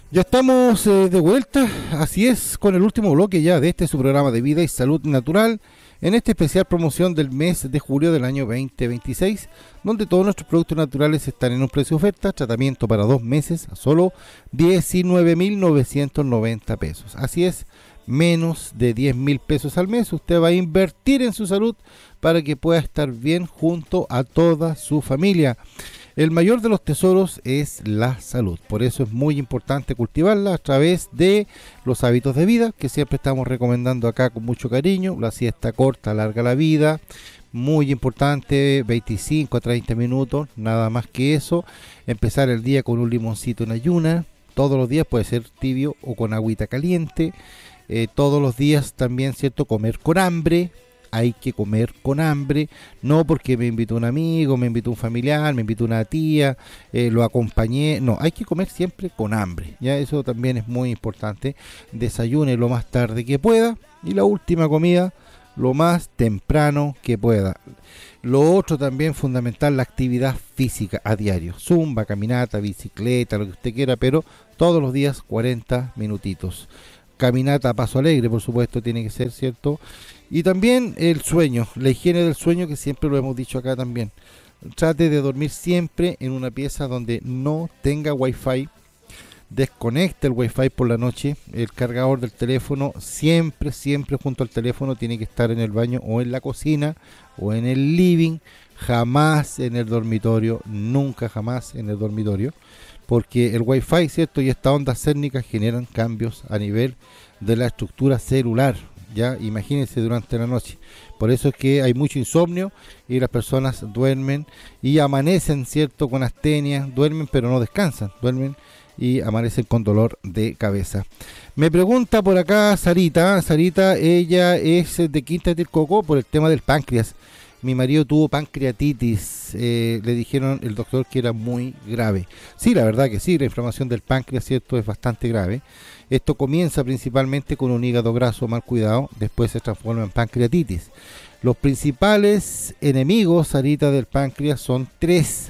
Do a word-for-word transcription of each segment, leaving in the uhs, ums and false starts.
Ya estamos eh, de vuelta, así es, con el último bloque ya de este su programa de vida y salud natural, en esta especial promoción del mes de julio del año veinte veintiséis, donde todos nuestros productos naturales están en un precio de oferta, tratamiento para dos meses a solo diecinueve mil novecientos noventa pesos. Así es, menos de diez mil pesos al mes, usted va a invertir en su salud para que pueda estar bien junto a toda su familia. El mayor de los tesoros es la salud, por eso es muy importante cultivarla a través de los hábitos de vida que siempre estamos recomendando acá con mucho cariño. La siesta corta alarga la vida, muy importante, veinticinco a treinta minutos, nada más que eso. Empezar el día con un limoncito en ayuna, todos los días, puede ser tibio o con agüita caliente. Eh, todos los días también, ¿cierto? Comer con hambre. Hay que comer con hambre, no porque me invitó un amigo, me invitó un familiar, me invitó una tía, eh, lo acompañé, no, hay que comer siempre con hambre, ya eso también es muy importante. Desayune lo más tarde que pueda y la última comida lo más temprano que pueda. Lo otro también fundamental, la actividad física a diario, zumba, caminata, bicicleta, lo que usted quiera, pero todos los días cuarenta minutitos. Caminata a paso alegre, por supuesto, tiene que ser, ¿cierto? Y también el sueño, la higiene del sueño, que siempre lo hemos dicho acá también. Trate de dormir siempre en una pieza donde no tenga wifi. Desconecte el wifi por la noche. El cargador del teléfono siempre, siempre junto al teléfono tiene que estar en el baño o en la cocina o en el living. Jamás en el dormitorio, nunca jamás en el dormitorio. Porque el wifi, ¿cierto? Y estas ondas cérnicas generan cambios a nivel de la estructura celular. Ya, imagínense durante la noche. Por eso es que hay mucho insomnio y las personas duermen y amanecen, ¿cierto? Con astenia, duermen pero no descansan, duermen y amanecen con dolor de cabeza. Me pregunta por acá Sarita, Sarita, ella es de Quinta del Coco por el tema del páncreas. Mi marido tuvo pancreatitis, eh, le dijeron el doctor que era muy grave. Sí, la verdad que sí, la inflamación del páncreas, ¿cierto? Es bastante grave. Esto comienza principalmente con un hígado graso mal cuidado, después se transforma en pancreatitis. Los principales enemigos, Sarita, del páncreas son tres.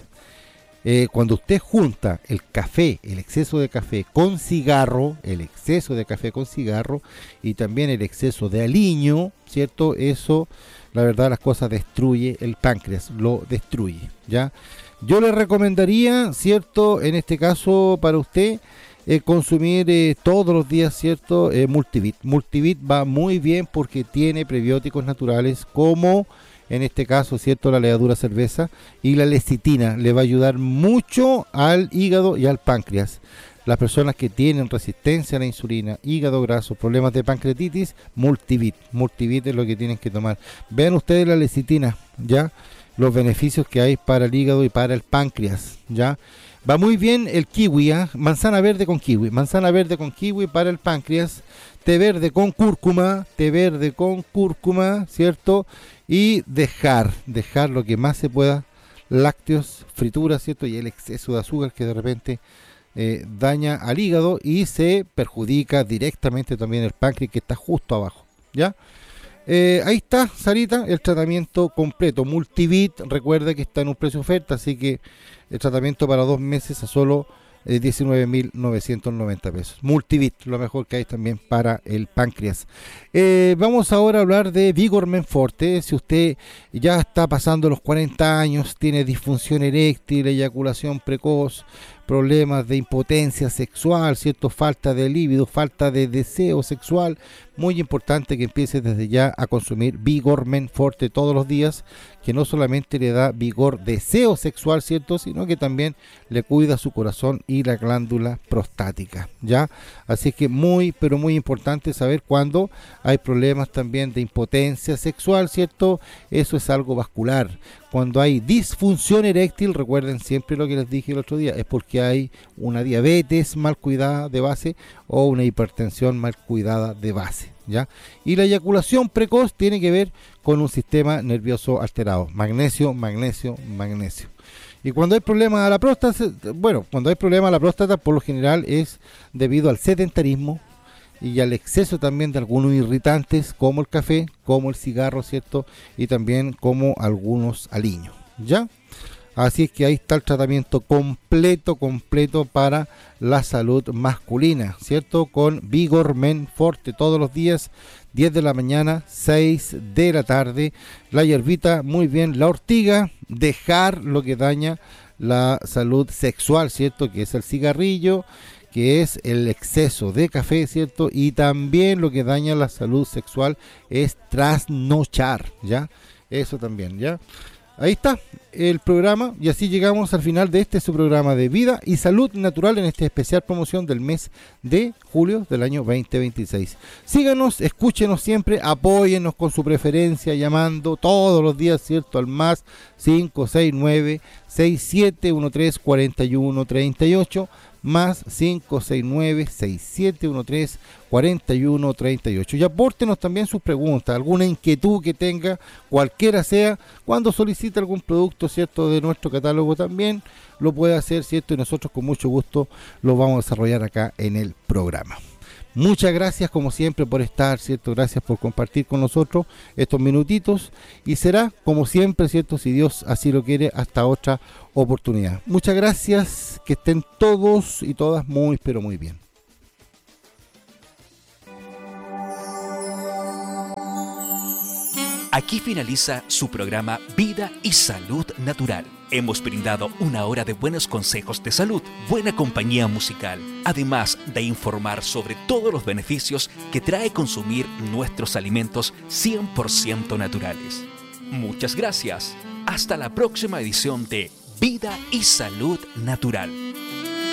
Eh, cuando usted junta el café, el exceso de café con cigarro, el exceso de café con cigarro y también el exceso de aliño, ¿cierto? Eso, la verdad, las cosas destruye el páncreas, lo destruye, ¿ya? Yo le recomendaría, ¿cierto? En este caso para usted, eh, consumir eh, todos los días, ¿cierto? Eh, Multivit. Multivit va muy bien porque tiene prebióticos naturales como, en este caso, ¿cierto? La levadura cerveza y la lecitina. Le va a ayudar mucho al hígado y al páncreas. Las personas que tienen resistencia a la insulina, hígado graso, problemas de pancreatitis, Multivit. Multivit es lo que tienen que tomar. Vean ustedes la lecitina, ¿ya? Los beneficios que hay para el hígado y para el páncreas, ¿ya? Va muy bien el kiwi, ¿eh? Manzana verde con kiwi, manzana verde con kiwi para el páncreas, té verde con cúrcuma, té verde con cúrcuma, ¿cierto? Y dejar, dejar lo que más se pueda, lácteos, frituras, ¿cierto? Y el exceso de azúcar que de repente eh, daña al hígado y se perjudica directamente también el páncreas que está justo abajo, ¿ya? Eh, ahí está, Sarita, el tratamiento completo. Multivit, recuerda que está en un precio oferta, así que el tratamiento para dos meses a solo eh, diecinueve mil novecientos noventa pesos. Multivit, lo mejor que hay también para el páncreas. Eh, vamos ahora a hablar de Vigor Men Forte. Si usted ya está pasando los cuarenta años, tiene disfunción eréctil, eyaculación precoz, problemas de impotencia sexual, ¿cierto? Falta de líbido, falta de deseo sexual, muy importante que empiece desde ya a consumir Vigor Men Forte todos los días, que no solamente le da vigor, deseo sexual, ¿cierto? Sino que también le cuida su corazón y la glándula prostática, ¿ya? Así que muy, pero muy importante saber cuando hay problemas también de impotencia sexual, ¿cierto? Eso es algo vascular. Cuando hay disfunción eréctil, recuerden siempre lo que les dije el otro día, es porque hay una diabetes mal cuidada de base o una hipertensión mal cuidada de base, ¿ya? Y la eyaculación precoz tiene que ver con un sistema nervioso alterado. Magnesio, magnesio, magnesio. Y cuando hay problema a la próstata, bueno, cuando hay problema a la próstata, por lo general es debido al sedentarismo y al exceso también de algunos irritantes como el café, como el cigarro, ¿cierto? Y también como algunos aliños, ¿ya? Así es que ahí está el tratamiento completo, completo para la salud masculina, ¿cierto? Con Vigor Men Forte todos los días, diez de la mañana, seis de la tarde. La hierbita, muy bien. La ortiga, dejar lo que daña la salud sexual, ¿cierto? Que es el cigarrillo, que es el exceso de café, ¿cierto? Y también lo que daña la salud sexual es trasnochar, ¿ya? Eso también, ¿ya? Ahí está el programa y así llegamos al final de este su programa de Vida y Salud Natural en esta especial promoción del mes de julio del año veinte veintiséis. Síganos, escúchenos siempre, apóyennos con su preferencia llamando todos los días, ¿cierto? Al más cinco seis nueve, seis siete uno tres, cuatro uno tres ocho, más cinco seis nueve, seis siete uno tres, cuatro uno tres ocho. Y apórtenos también sus preguntas, alguna inquietud que tenga, cualquiera sea, cuando solicite algún producto, ¿cierto?, de nuestro catálogo también lo puede hacer, ¿cierto? Y nosotros con mucho gusto lo vamos a desarrollar acá en el programa. Muchas gracias como siempre por estar, ¿cierto? Gracias por compartir con nosotros estos minutitos y será como siempre, ¿cierto? Si Dios así lo quiere, hasta otra oportunidad. Muchas gracias, que estén todos y todas muy pero muy bien. Aquí finaliza su programa Vida y Salud Natural. Hemos brindado una hora de buenos consejos de salud, buena compañía musical, además de informar sobre todos los beneficios que trae consumir nuestros alimentos cien por ciento naturales. Muchas gracias. Hasta la próxima edición de Vida y Salud Natural.